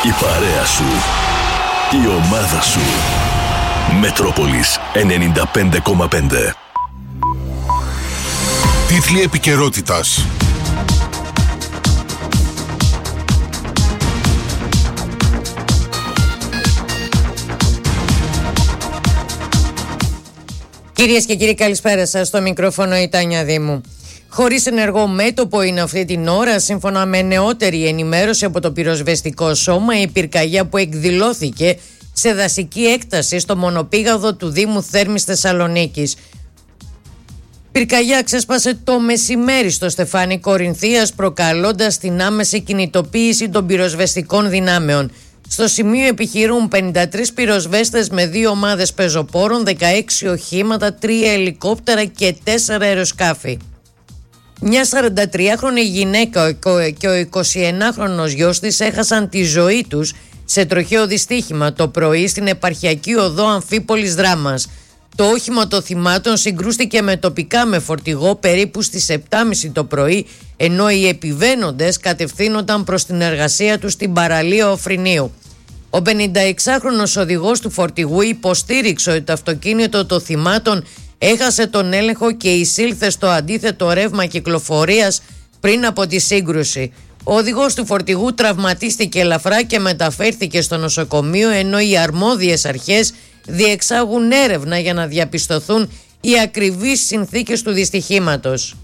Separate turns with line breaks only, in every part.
Η παρέα σου. Η ομάδα σου. Μετρόπολης 95,5.
Τίτλοι επικαιρότητας.
Κυρίες και κύριοι, καλησπέρα σας. Στο μικρόφωνο η Τάνια Δήμου. Χωρίς ενεργό μέτωπο είναι αυτή την ώρα, σύμφωνα με νεότερη ενημέρωση από το πυροσβεστικό σώμα, η πυρκαγιά που εκδηλώθηκε σε δασική έκταση στο μονοπήγαδο του Δήμου Θέρμης Θεσσαλονίκης. Πυρκαγιά ξέσπασε το μεσημέρι στο Στεφάνι Κορινθίας, προκαλώντας την άμεση κινητοποίηση των πυροσβεστικών δυνάμεων. Στο σημείο επιχειρούν 53 πυροσβέστες με 2 ομάδες πεζοπόρων, 16 οχήματα, 3 ελικόπτερα και 4 αεροσκάφη. Μια 43χρονη γυναίκα και ο 21χρονος γιος της έχασαν τη ζωή τους σε τροχαίο δυστύχημα το πρωί στην επαρχιακή οδό Αμφίπολης Δράμας. Το όχημα των θυμάτων συγκρούστηκε με τοπικά με φορτηγό περίπου στις 7.30 το πρωί, ενώ οι επιβαίνοντες κατευθύνονταν προς την εργασία τους στην παραλία Οφρινίου. Ο 56χρονος οδηγός του φορτηγού υποστήριξε ότι το αυτοκίνητο των θυμάτων έχασε τον έλεγχο και εισήλθε στο αντίθετο ρεύμα κυκλοφορίας πριν από τη σύγκρουση. Ο οδηγός του φορτηγού τραυματίστηκε ελαφρά και μεταφέρθηκε στο νοσοκομείο, ενώ οι αρμόδιες αρχές διεξάγουν έρευνα για να διαπιστωθούν οι ακριβείς συνθήκες του δυστυχήματος.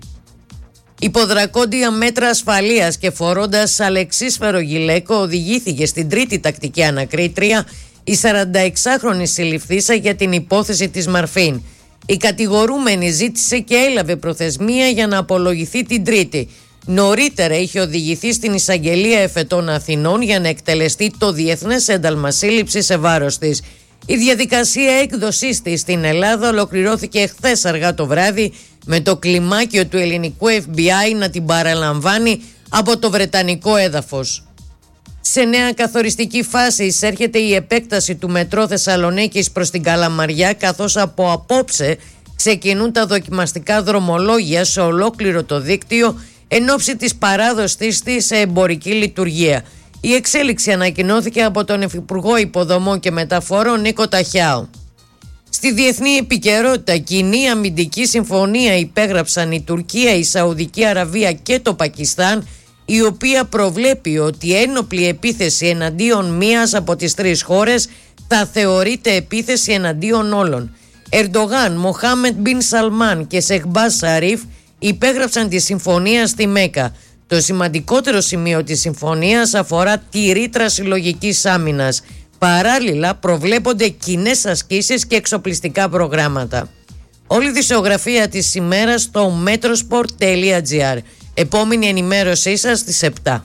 Υποδρακόντια μέτρα ασφαλείας και φορώντας αλεξίσφαιρο γυλαίκο οδηγήθηκε στην τρίτη τακτική ανακρίτρια η 46χρονη συλληφθήσα για την υπόθεση της Μαρφίν. Η κατηγορούμενη ζήτησε και έλαβε προθεσμία για να απολογηθεί την Τρίτη. Νωρίτερα είχε οδηγηθεί στην Εισαγγελία Εφετών Αθηνών για να εκτελεστεί το διεθνές ένταλμα σύλληψης σε βάρος της. Η διαδικασία έκδοσής της στην Ελλάδα ολοκληρώθηκε χθες αργά το βράδυ, με το κλιμάκιο του ελληνικού FBI να την παραλαμβάνει από το βρετανικό έδαφος. Σε νέα καθοριστική φάση εισέρχεται η επέκταση του μετρό Θεσσαλονίκης προς την Καλαμαριά, καθώς από απόψε ξεκινούν τα δοκιμαστικά δρομολόγια σε ολόκληρο το δίκτυο εν ώψη της παράδοσης της σε εμπορική λειτουργία. Η εξέλιξη ανακοινώθηκε από τον Υφυπουργό Υποδομών και Μεταφορών Νίκο Ταχιάου. Στη διεθνή επικαιρότητα, κοινή αμυντική συμφωνία υπέγραψαν η Τουρκία, η Σαουδική Αραβία και το Πακιστάν, η οποία προβλέπει ότι ένοπλη επίθεση εναντίον μίας από τις 3 χώρες θα θεωρείται επίθεση εναντίον όλων. Ερντογάν, Μοχάμεντ Μπιν Σαλμάν και Σεχμπάζ Σαρίφ υπέγραψαν τη συμφωνία στη Μέκα. Το σημαντικότερο σημείο της συμφωνίας αφορά τη ρήτρα συλλογικής άμυνας. Παράλληλα προβλέπονται κοινές ασκήσεις και εξοπλιστικά προγράμματα. Όλη η δισογραφία της ημέρας στο metrosport.gr. Επόμενη ενημέρωσή σας στις 7.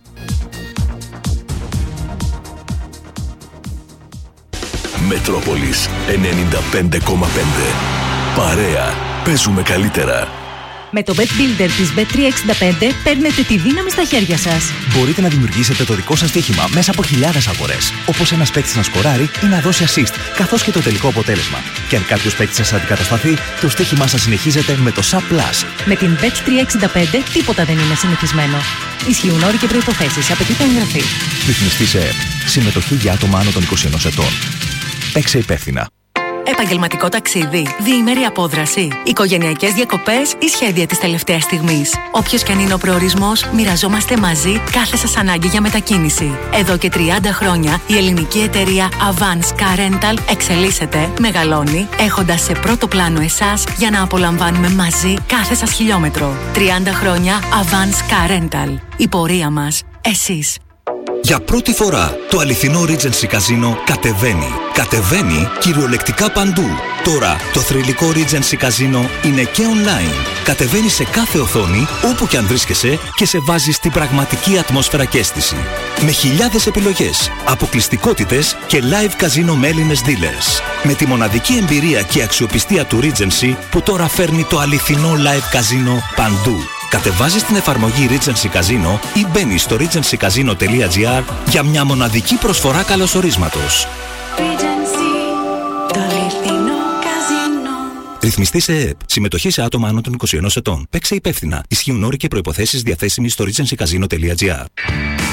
Μετρόπολης 95,5. Παρέα. Παίζουμε καλύτερα.
Με το Bet Builder της Bet365 παίρνετε τη δύναμη στα χέρια σας.
Μπορείτε να δημιουργήσετε το δικό σας στοίχημα μέσα από χιλιάδες αγορές. Όπως ένας παίκτης να σκοράρει ή να δώσει assist, καθώς και το τελικό αποτέλεσμα. Και αν κάποιος παίκτης σας αντικατασταθεί, το στοίχημά σας συνεχίζεται με το SAP+.
Με την Bet365 τίποτα δεν είναι συνηθισμένο. Ισχύουν όροι και προϋποθέσεις. Απαιτείται εγγραφή.
Ρυθμιστή σε ΕΕΠ. Συμμετοχή για άτομα άνω των 21 ετών. Παίξε υπεύθυνα.
Επαγγελματικό ταξίδι, διήμερη απόδραση, οικογενειακές διακοπές ή σχέδια της τελευταίας στιγμής. Όποιος και αν είναι ο προορισμός, μοιραζόμαστε μαζί κάθε σας ανάγκη για μετακίνηση. Εδώ και 30 χρόνια η ελληνική εταιρεία Avance Car Rental εξελίσσεται, μεγαλώνει, έχοντας σε πρώτο πλάνο εσάς για να απολαμβάνουμε μαζί κάθε σας χιλιόμετρο. 30 χρόνια Avance Car Rental. Η πορεία μας, εσείς.
Για πρώτη φορά το αληθινό Regency Casino κατεβαίνει. Κατεβαίνει κυριολεκτικά παντού. Τώρα το θρυλικό Regency Casino είναι και online. Κατεβαίνει σε κάθε οθόνη, όπου και αν βρίσκεσαι, και σε βάζει στην πραγματική ατμόσφαιρα και αίσθηση. Με χιλιάδες επιλογές, αποκλειστικότητες και live casino με Έλληνες dealers. Με τη μοναδική εμπειρία και αξιοπιστία του Regency που τώρα φέρνει το αληθινό live casino παντού. Κατεβάζεις την εφαρμογή Regency Casino ή μπαίνεις στο regencycasino.gr για μια μοναδική προσφορά καλωσορίσματος. Ρυθμιστή σε ΕΕΠ. Συμμετοχή σε άτομα άνω των 21 ετών. Παίξε υπεύθυνα. Ισχύουν όροι και προϋποθέσεις διαθέσιμοι στο regencycasino.gr.